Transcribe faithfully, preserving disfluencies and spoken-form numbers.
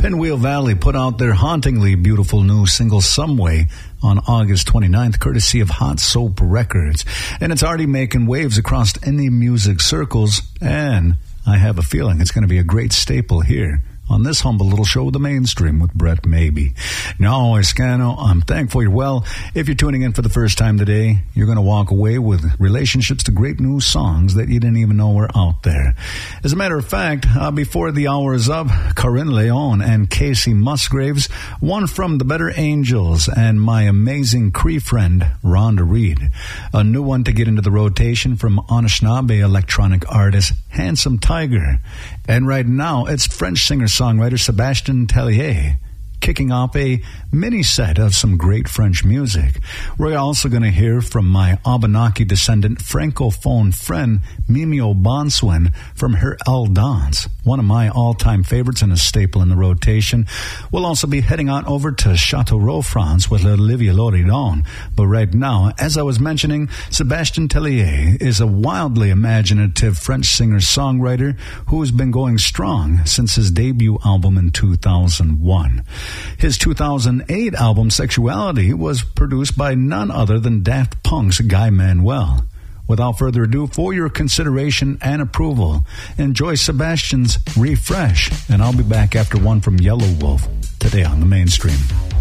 Pinwheel Valley put out their hauntingly beautiful new single Some Way on August twenty-ninth, courtesy of Hot Soap Records. And it's already making waves across indie music circles, and I have a feeling it's going to be a great staple here on this humble little show, The Mainstream, with Brett Maybe. Now, Escano, I'm thankful you're well. If you're tuning in for the first time today, you're going to walk away with relationships to great new songs that you didn't even know were out there. As a matter of fact, uh, before the hour is up, Corinne Leon and Casey Musgraves, one from the Better Angels, and my amazing Cree friend, Rhonda Reed. A new one to get into the rotation from Anishinaabe electronic artist, Handsome Tiger. And right now, it's French singer-songwriter Sebastien Tellier, kicking off a mini set of some great French music. We're also going to hear from my Abenaki descendant francophone friend Mimio Bonswin from her El Dance, one of my all-time favorites and a staple in the rotation. We'll also be heading on over to Châteauroux, France with Olivia Loridon. But right now, as I was mentioning, Sebastien Tellier is a wildly imaginative French singer-songwriter who has been going strong since his debut album in two thousand one. His two thousand eight album, Sexuality, was produced by none other than Daft Punk's Guy Manuel. Without further ado, for your consideration and approval, enjoy Sebastian's Refresh, and I'll be back after one from Yellow Wolf today on The Mainstream.